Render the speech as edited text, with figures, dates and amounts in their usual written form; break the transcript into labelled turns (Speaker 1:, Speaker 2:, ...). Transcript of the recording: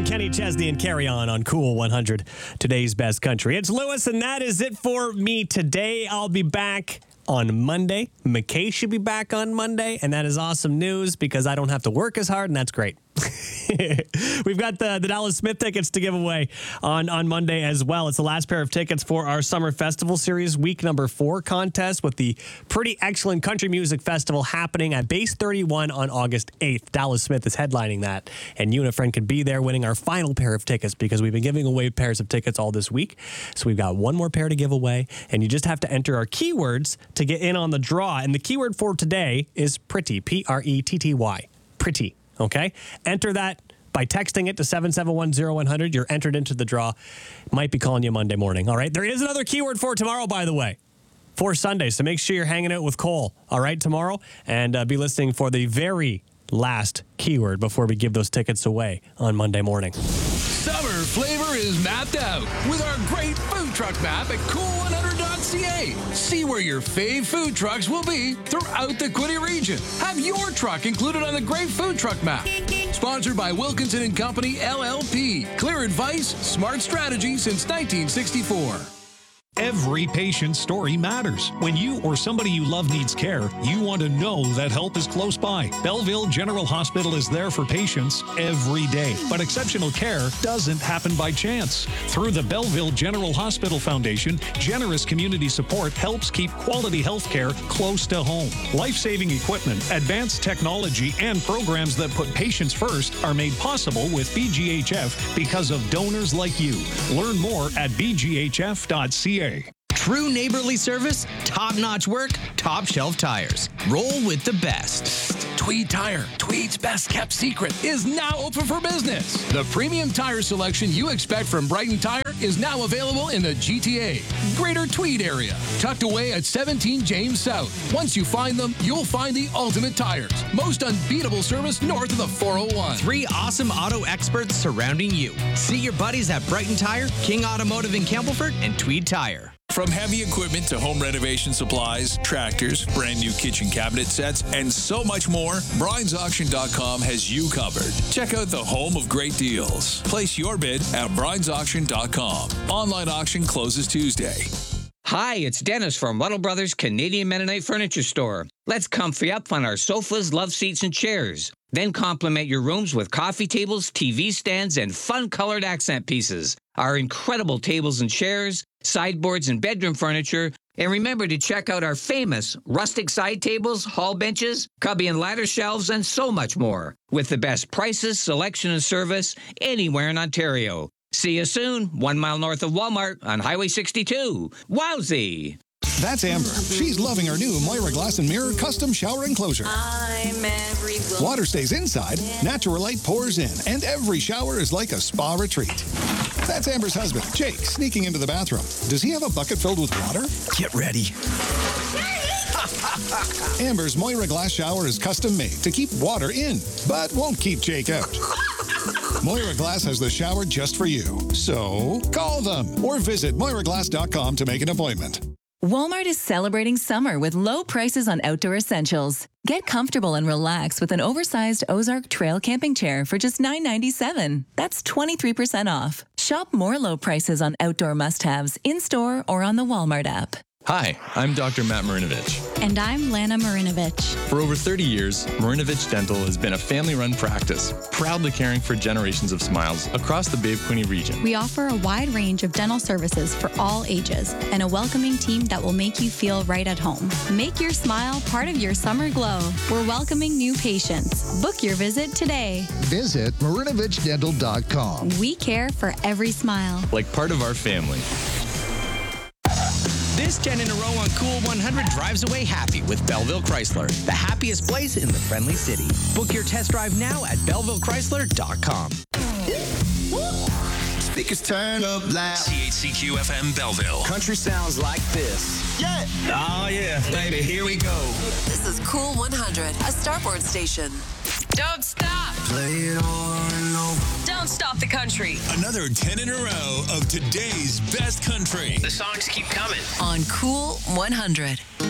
Speaker 1: Kenny Chesney and Carry On Cool 100, today's best country. It's Lewis, and that is it for me today. I'll be back on Monday. McKay should be back on Monday, and that is awesome news because I don't have to work as hard, and that's great. We've got the Dallas Smith tickets to give away on Monday as well. It's the last pair of tickets for our Summer Festival Series week number 4 contest with the Pretty Excellent Country Music Festival happening at Base 31 on August 8th. Dallas Smith is headlining that, and you and a friend could be there winning our final pair of tickets because we've been giving away pairs of tickets all this week. So we've got one more pair to give away, and you just have to enter our keywords to get in on the draw. And the keyword for today is pretty, P-R-E-T-T-Y, pretty. Okay? Enter that by texting it to 7710100. You're entered into the draw. Might be calling you Monday morning. All right? There is another keyword for tomorrow, by the way, for Sunday. So make sure you're hanging out with Cole, all right, tomorrow. And be listening for the very last keyword before we give those tickets away on Monday morning.
Speaker 2: Summer flavor is mapped out with our great food truck map at cool100.ca. See where your fave food trucks will be throughout the Quinte region. Have your truck included on the great food truck map. Sponsored by Wilkinson & Company, LLP. Clear advice, smart strategy since 1964.
Speaker 3: Every patient's story matters. When you or somebody you love needs care, you want to know that help is close by. Belleville General Hospital is there for patients every day. But exceptional care doesn't happen by chance. Through the Belleville General Hospital Foundation, generous community support helps keep quality health care close to home. Life-saving equipment, advanced technology, and programs that put patients first are made possible with BGHF because of donors like you. Learn more at bghf.ca.
Speaker 4: True neighborly service, top-notch work, top-shelf tires. Roll with the best.
Speaker 2: Tweed Tire, Tweed's best-kept secret, is now open for business. The premium tire selection you expect from Brighton Tire is now available in the GTA, Greater Tweed area, tucked away at 17 James South. Once you find them, you'll find the ultimate tires. Most unbeatable service north of the 401.
Speaker 4: 3 awesome auto experts surrounding you. See your buddies at Brighton Tire, King Automotive in Campbellford, and Tweed Tire.
Speaker 5: From heavy equipment to home renovation supplies, tractors, brand new kitchen cabinet sets, and so much more, Bryant'sAuction.com has you covered. Check out the home of great deals. Place your bid at Bryant'sAuction.com. Online auction closes Tuesday.
Speaker 6: Hi, it's Dennis from Waddle Brothers Canadian Mennonite Furniture Store. Let's comfy up on our sofas, love seats, and chairs. Then complement your rooms with coffee tables, TV stands, and fun-colored accent pieces. Our incredible tables and chairs, sideboards, and bedroom furniture. And remember to check out our famous rustic side tables, hall benches, cubby and ladder shelves, and so much more. With the best prices, selection, and service anywhere in Ontario. See you soon, 1 mile north of Walmart on Highway 62. Wowzee!
Speaker 7: That's Amber. She's loving her new Moira Glass and Mirror custom shower enclosure.
Speaker 8: I'm every
Speaker 7: Water stays inside, natural light pours in, and every shower is like a spa retreat. That's Amber's husband, Jake, sneaking into the bathroom. Does he have a bucket filled with water?
Speaker 4: Get ready.
Speaker 7: Amber's Moira Glass shower is custom made to keep water in, but won't keep Jake out. Moira Glass has the shower just for you. So call them or visit MoiraGlass.com to make an appointment.
Speaker 9: Walmart is celebrating summer with low prices on outdoor essentials. Get comfortable and relax with an oversized Ozark Trail camping chair for just $9.97. That's 23% off. Shop more low prices on outdoor must-haves in-store or on the Walmart app.
Speaker 10: Hi, I'm Dr. Matt Marinovich.
Speaker 11: And I'm Lana Marinovich.
Speaker 10: For over 30 years, Marinovich Dental has been a family-run practice, proudly caring for generations of smiles across the Bay of Quinte region.
Speaker 11: We offer a wide range of dental services for all ages and a welcoming team that will make you feel right at home. Make your smile part of your summer glow. We're welcoming new patients. Book your visit today.
Speaker 12: Visit MarinovichDental.com.
Speaker 11: We care for every smile.
Speaker 10: Like part of our family.
Speaker 4: This 10 in a row on Cool 100 drives away happy with Belleville Chrysler, the happiest place in the friendly city. Book your test drive now at BellevilleChrysler.com.
Speaker 13: Speakers turn up loud.
Speaker 5: CHCQ FM Belleville.
Speaker 13: Country sounds like this. Yeah. Oh, yeah. Baby, here we go.
Speaker 8: This is Cool 100, a Starboard station. Don't stop.
Speaker 13: Play it over and over.
Speaker 8: Don't stop the country.
Speaker 5: Another 10 in a row of today's best country.
Speaker 4: The songs keep coming.
Speaker 8: On Cool 100.